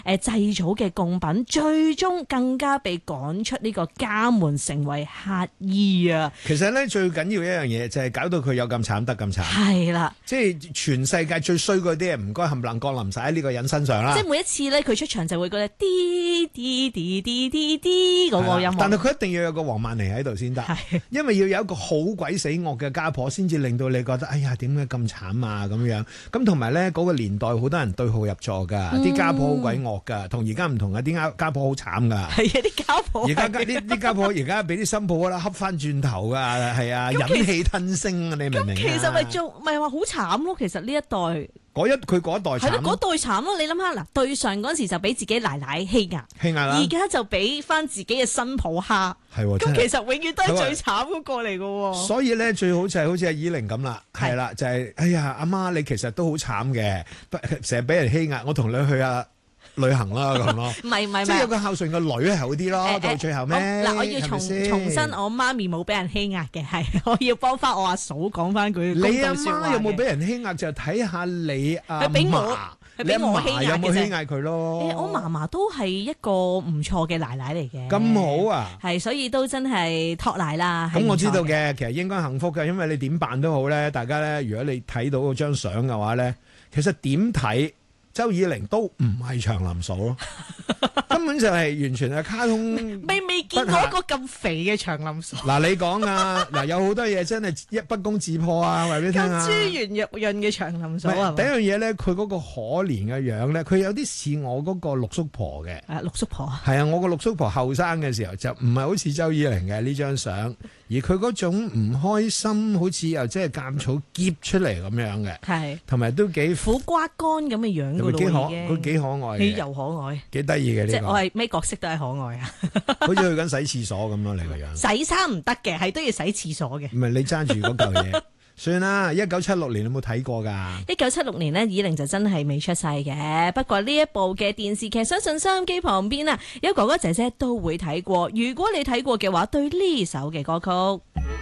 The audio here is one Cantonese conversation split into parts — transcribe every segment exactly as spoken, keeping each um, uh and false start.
誒祭祖嘅貢品，最終更加被趕出呢個家門，成為乞兒啊！ 其實咧最緊要一樣嘢就係搞到佢有咁慘得咁慘， 係啦， 即係全世界最衰嗰啲唔該冚唪唥降臨晒喺呢個人身上啦。 即係每一次咧佢出場就會覺得啲啲啲啲啲啲嗰個音樂， 但係佢一定要有個黃曼梨喺度先得，因為要有一個好鬼死惡嘅家婆先至令到你覺得哎呀點解咁慘啊咁樣。咁同埋咧嗰個年代好多人對號入座㗎，啲、嗯、家婆好鬼惡㗎，同而家唔同啊！啲家家婆好慘㗎，係啊啲家婆， 而家啲啲家婆而家俾啲新抱啦恰翻轉頭㗎，係啊忍氣吞聲啊！你明唔明啊？ 其實咪做咪話好慘咯，其實呢一代。 嗰一佢嗰一代慘， 係咯，嗰代慘咯！你諗下嗱，對上嗰時就俾自己奶奶欺壓， 欺壓啦， 而家就俾翻自己嘅新抱蝦， 係喎。 咁其實永遠都係最慘嗰個嚟㗎。 所以咧，最好就係好似阿以玲咁啦，係啦，就係、是、哎呀，阿媽你其實都好慘嘅，成日俾人欺壓，我同你去啊旅行啦咁咯。 唔係唔係， 即係有個孝順個女係好啲咯。欸、到最後咩？ 嗱、欸，我要重重申，我媽咪冇俾人欺壓嘅，係我要幫翻我阿嫂講翻句公道説話。 你阿媽有冇俾人欺壓？就睇下你阿嫲， 俾我， 你阿嫲有冇欺壓佢咯？ 欸、我嫲嫲都係一個唔錯嘅奶奶嚟嘅。 咁好啊！ 係，所以都真係托奶啦。 咁我知道嘅，其實應該幸福嘅，因為你點辦都好咧。大家咧，如果你睇到嗰張相嘅話咧，其實點睇？周以玲都唔係祥林嫂咯，根本就係完全係卡通。 未未見過一個咁肥嘅祥林嫂。 嗱，你講啊，嗱有好多嘢真係一不攻自破啊，話俾你聽啊。 咁珠圓玉潤嘅祥林嫂啊！ 第一樣嘢咧，佢嗰個可憐嘅樣咧，佢有啲似我嗰個六叔婆嘅。 啊，六叔婆係啊，我個六叔婆後生嘅時候就唔係好似周以玲嘅呢張相，而佢嗰種唔開心，好似又即係鑑草澀出嚟咁樣嘅。係，同埋都幾苦瓜乾咁嘅樣。 幾可，佢幾可愛嘅， 又可愛， 幾得意嘅呢個。 即係我係咩角色都係可愛啊！ 好似去緊洗廁所咁咯，你個樣。 洗衫唔得嘅，係都要洗廁所嘅。 唔係你揸住嗰嚿嘢，算啦。一九七六年有冇睇過㗎？ 一九七六年呢，以玲就真係未出世嘅。不過呢一部嘅電視劇，相信收音機旁邊啊，有哥哥姐姐都會睇過。如果你睇過嘅話，對呢首嘅歌曲。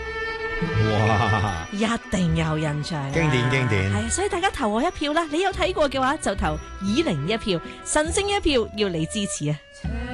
哇！一定有印象，啊， 經典經典， 係，所以大家投我一票啦！你有睇過嘅話，就投以玲一票，神聖一票，要你支持啊！